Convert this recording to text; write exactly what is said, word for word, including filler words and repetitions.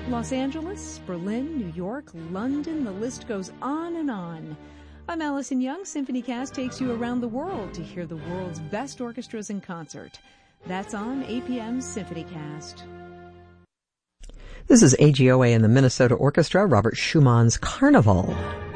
Los Angeles, Berlin, New York, London, the list goes on and on. I'm Allison Young. SymphonyCast takes you around the world to hear the world's best orchestras in concert. That's on A P M's SymphonyCast. This is A G O A and the Minnesota Orchestra, Robert Schumann's Carnival.